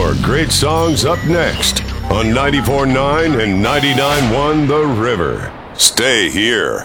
More great songs up next on 94.9 and 99.1 The River. Stay here.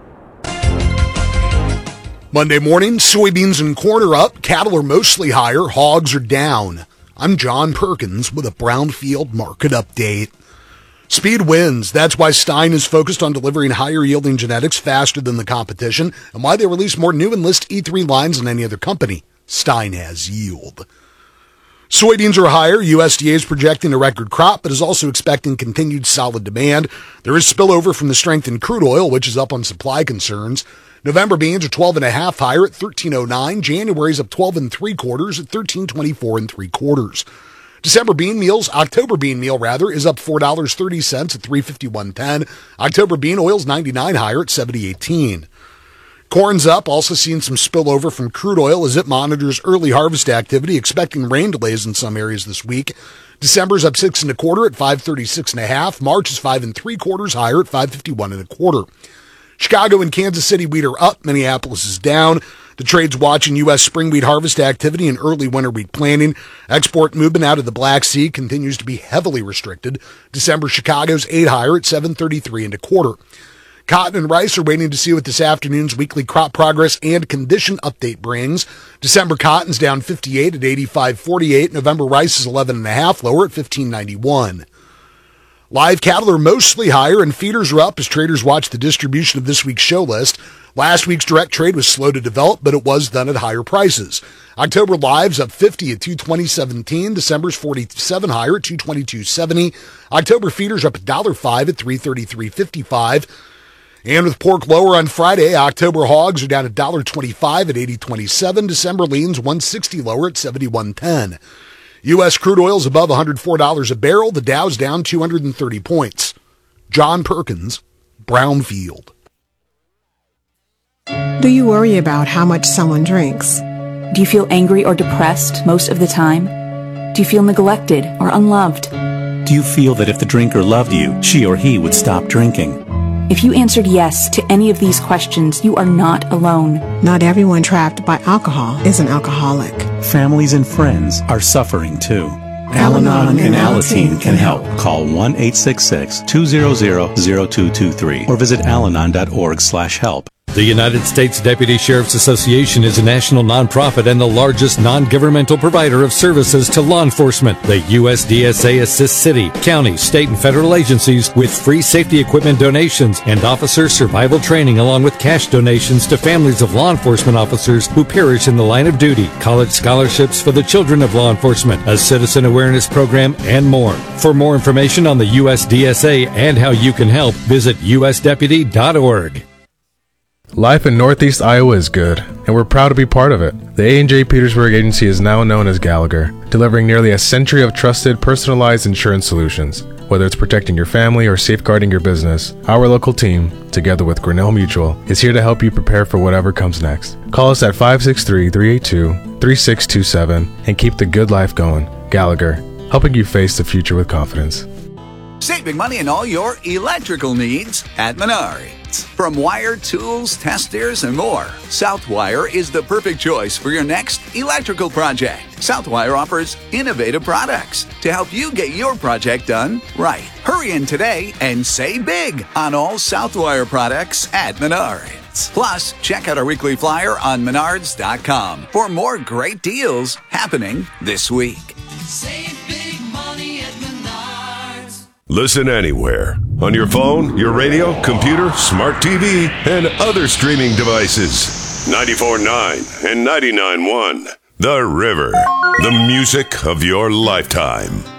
Monday morning, soybeans and corn are up. Cattle are mostly higher. Hogs are down. I'm John Perkins with a Brownfield market update. Speed wins. That's why Stein is focused on delivering higher yielding genetics faster than the competition and why they release more new Enlist E3 lines than any other company. Stein has yield. Soybeans are higher. USDA is projecting a record crop, but is also expecting continued solid demand. There is spillover from the strength in crude oil, which is up on supply concerns. November beans are 12.5 higher at $13.09. January's up 12 3/4 at $13.24 3/4. December bean meals, October bean meal is up $4.30 at $351.10. October bean oil's 99 higher at $70.18. Corn's up, also seeing some spillover from crude oil as it monitors early harvest activity, expecting rain delays in some areas this week. December's up 6 1/4 at $536.5. March is 5 3/4 higher at $551 1/4. Chicago and Kansas City wheat are up. Minneapolis is down. The trade's watching U.S. spring wheat harvest activity and early winter wheat planting. Export movement out of the Black Sea continues to be heavily restricted. December Chicago's 8 higher at $733 1/4. Cotton and rice are waiting to see what this afternoon's weekly crop progress and condition update brings. December cotton's down 58 at 85.48. November rice is 11.5 lower at 15.91. Live cattle are mostly higher and feeders are up as traders watch the distribution of this week's show list. Last week's direct trade was slow to develop, but it was done at higher prices. October live's up 50 at $220.17. December's 47 higher at $222.70. October feeders up $1.05 at $333.55. And with pork lower on Friday, October hogs are down $1.25 at $80.27. December leans $1.60 lower at $71.10. U.S. crude oil's above $104 a barrel. The Dow's down 230 points. John Perkins, Brownfield. Do you worry about how much someone drinks? Do you feel angry or depressed most of the time? Do you feel neglected or unloved? Do you feel that if the drinker loved you, she or he would stop drinking? If you answered yes to any of these questions, you are not alone. Not everyone trapped by alcohol is an alcoholic. Families and friends are suffering too. Al-Anon and Alateen can help. Call 1-866-200-0223 or visit alanon.org/help. The United States Deputy Sheriff's Association is a national nonprofit and the largest non-governmental provider of services to law enforcement. The USDSA assists city, county, state, and federal agencies with free safety equipment donations and officer survival training, along with cash donations to families of law enforcement officers who perish in the line of duty, college scholarships for the children of law enforcement, a citizen awareness program, and more. For more information on the USDSA and how you can help, visit usdeputy.org. Life in Northeast Iowa is good, and we're proud to be part of it. The A&J Petersburg Agency is now known as Gallagher, delivering nearly a century of trusted, personalized insurance solutions. Whether it's protecting your family or safeguarding your business, our local team, together with Grinnell Mutual, is here to help you prepare for whatever comes next. Call us at 563-382-3627 and keep the good life going. Gallagher, helping you face the future with confidence. Save big money on all your electrical needs at Menards. From wire, tools, testers, and more, Southwire is the perfect choice for your next electrical project. Southwire offers innovative products to help you get your project done right. Hurry in today and save big on all Southwire products at Menards. Plus, check out our weekly flyer on Menards.com for more great deals happening this week. Save big money at Menards. Listen anywhere. On your phone, your radio, computer, smart TV, and other streaming devices. 94.9 and 99.1 The River. The music of your lifetime.